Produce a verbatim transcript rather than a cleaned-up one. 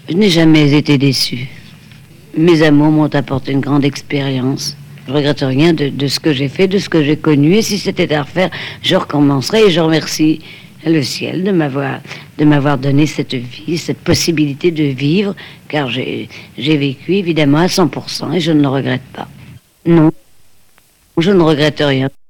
Je n'ai jamais été déçue. Mes amours m'ont apporté une grande expérience. Je ne regrette rien de, de ce que j'ai fait, de ce que j'ai connu. Et si c'était à refaire, je recommencerai et je remercie le ciel de m'avoir, de m'avoir donné cette vie, cette possibilité de vivre, car j'ai, j'ai vécu évidemment à cent pour cent et je ne le regrette pas. Non, je ne regrette rien.